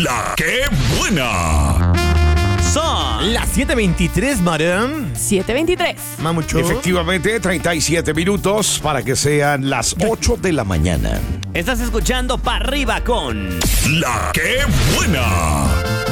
La que buena. Son las 7:23, madame. 7:23. Mamucho. Efectivamente, 37 minutos para que sean las 8 de la mañana. Estás escuchando Pa' Arriba con La que buena.